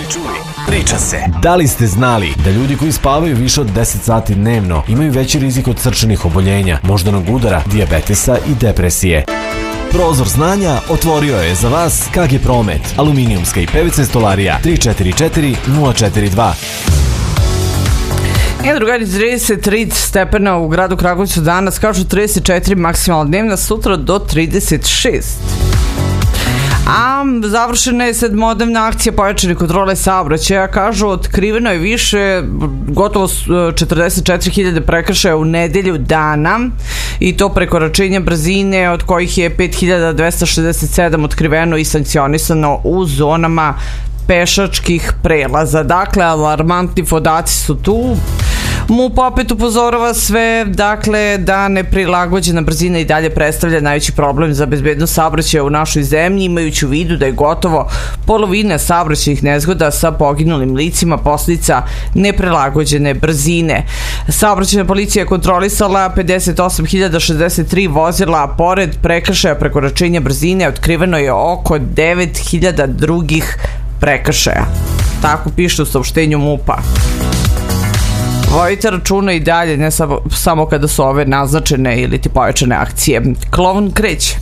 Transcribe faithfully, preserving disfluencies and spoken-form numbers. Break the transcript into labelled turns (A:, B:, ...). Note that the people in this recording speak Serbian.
A: li čuli? Priča se. Da li ste znali da ljudi koji spavaju više od deset sati dnevno imaju veći rizik od srčanih oboljenja, moždanog udara, dijabetesa i depresije? Prozor znanja otvorio je za vas K G Promet, aluminijumska i P V C stolarija tri četiri četiri nula četiri dva.
B: Evo drugari, trideset tri stepena u gradu Kragujevcu danas, kažu trideset četiri maksimalna dnevna, sutra do trideset šest. A završena je sedmodnevna akcija pojačane kontrole saobraćaja. Kažu, otkriveno je više, gotovo četrdeset četiri hiljade prekršaja u nedelju dana, i to prekoračenja brzine, od kojih je pet hiljada dvesta šezdeset sedam otkriveno i sankcionisano u zonama pešačkih prelaza. Dakle, alarmantni podaci su tu. MUP opet upozorava sve, dakle, da neprilagođena brzina i dalje predstavlja najveći problem za bezbednost saobraćaja u našoj zemlji, imajući u vidu da je gotovo polovina saobraćajnih nezgoda sa poginulim licima posljedica neprilagođene brzine. Saobraćajna policija je kontrolisala pedeset osam hiljada šezdeset tri vozila, a pored prekršaja prekoračenja brzine otkriveno je oko devet hiljada drugih prekršaja. Tako piše u saopštenju MUP-a. Vojite računa i dalje, ne samo, samo kada su ove naznačene ili ti pojačane akcije. Klovn kreće.